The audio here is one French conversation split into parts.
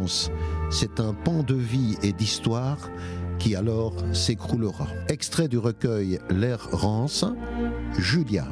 d'espérance. C'est un pan de vie et d'histoire qui alors s'écroulera. Extrait du recueil L'air rance, Julia.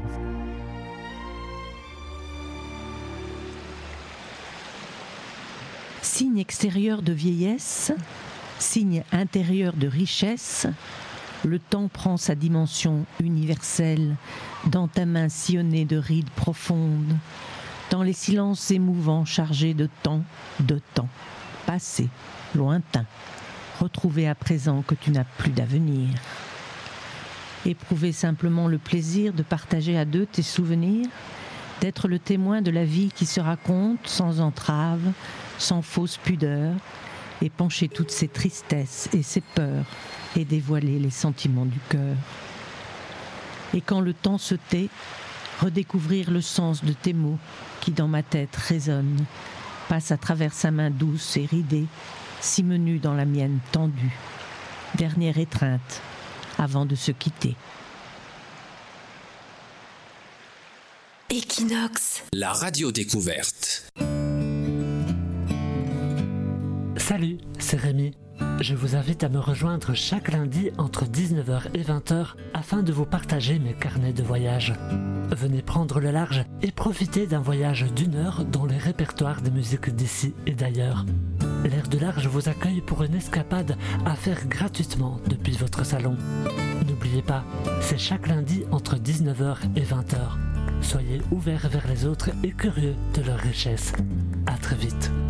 Signe extérieur de vieillesse, signe intérieur de richesse, le temps prend sa dimension universelle dans ta main sillonnée de rides profondes, dans les silences émouvants chargés de temps, passé, lointain, retrouvé à présent que tu n'as plus d'avenir. Éprouver simplement le plaisir de partager à deux tes souvenirs, d'être le témoin de la vie qui se raconte sans entrave, sans fausse pudeur, et pencher toutes ses tristesses et ses peurs et dévoiler les sentiments du cœur. Et quand le temps se tait, redécouvrir le sens de tes mots qui dans ma tête résonnent, passent à travers sa main douce et ridée, si menue dans la mienne tendue. Dernière étreinte avant de se quitter. Equinox, la radio découverte. Salut, c'est Rémi. Je vous invite à me rejoindre chaque lundi entre 19h et 20h afin de vous partager mes carnets de voyage. Venez prendre le large et profiter d'un voyage d'1 heure dans les répertoires des musiques d'ici et d'ailleurs. L'air de large vous accueille pour une escapade à faire gratuitement depuis votre salon. N'oubliez pas, c'est chaque lundi entre 19h et 20h. Soyez ouverts vers les autres et curieux de leur richesse. À très vite.